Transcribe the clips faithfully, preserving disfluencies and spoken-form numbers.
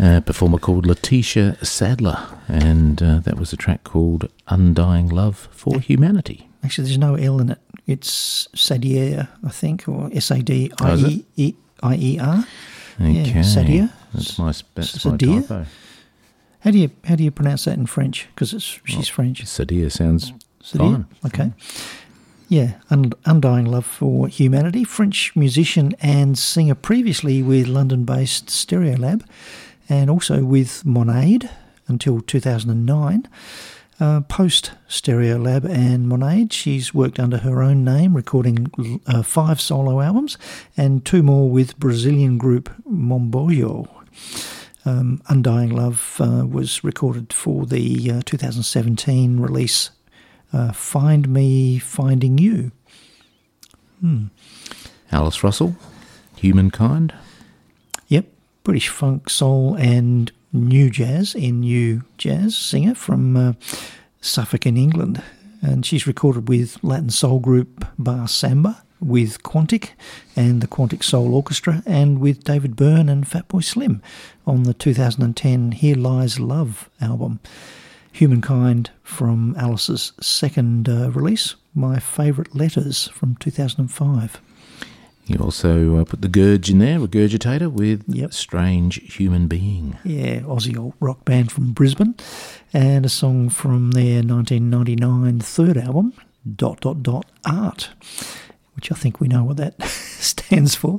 a performer called Letitia Sadler, and uh, that was a track called Undying Love for Humanity. Actually, there's no L in it. It's Sadier, I think, or S A D I E R. Okay, yeah, Sadier. That's my, that's my Sadier? typo. How do you how do you pronounce that in French? Because it's she's well, French. Sadier sounds Sadier? fine. Okay. Yeah, Und- Undying Love for Humanity, French musician and singer previously with London-based Stereolab and also with Monade until two thousand nine. Uh, post Stereolab and Monade, she's worked under her own name, recording uh, five solo albums and two more with Brazilian group Momboyo. Um, Undying Love uh, was recorded for the uh, two thousand seventeen release uh, Find Me, Finding You. Hmm. Alice Russell, Humankind. Yep, British funk, soul and new jazz, in new jazz singer from uh, Suffolk in England. And she's recorded with Latin soul group Bar Samba, with Quantic and the Quantic Soul Orchestra, and with David Byrne and Fatboy Slim on the two thousand ten Here Lies Love album. Humankind from Alice's second uh, release, My Favourite Letters from two thousand five. You also uh, put the Gurge in there, Regurgitator, with Yep. Strange Human Being. Yeah, Aussie alt rock band from Brisbane, and a song from their nineteen ninety-nine third album, Dot Dot Dot Art, which I think we know what that stands for.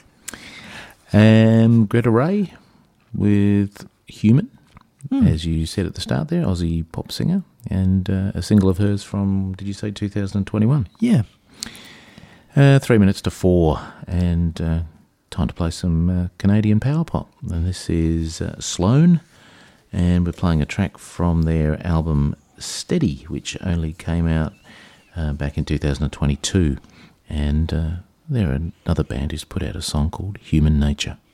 Um, Greta Ray with Human, Mm. as you said at the start there, Aussie pop singer, and uh, a single of hers from, did you say two thousand twenty-one? Yeah. Uh, three minutes to four, and uh, time to play some uh, Canadian power pop. And this is uh, Sloan, and we're playing a track from their album Steady, which only came out uh, back in two thousand twenty-two. And uh, they're another band who's put out a song called Human Nature.